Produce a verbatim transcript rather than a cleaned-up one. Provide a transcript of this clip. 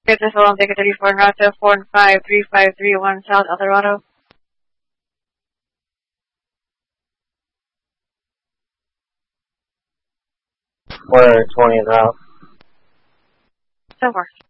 This is Along Ticket thirty-four, Rata four five three five three one South Eldorado. one hundred twentieth House. So far.